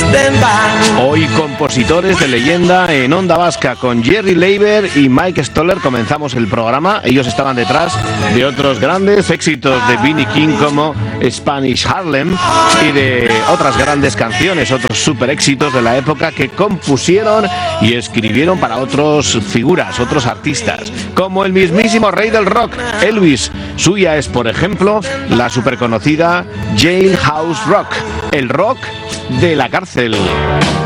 Hoy compositores de leyenda en Onda Vasca con Jerry Leiber y Mike Stoller comenzamos el programa. Ellos estaban detrás de otros grandes éxitos de B. King como Spanish Harlem y de otras grandes canciones, otros super éxitos de la época que compusieron y escribieron para otros figuras, otros artistas, como el mismísimo rey del rock, Elvis. Suya es, por ejemplo, la superconocida Jailhouse Rock, el rock de la cárcel.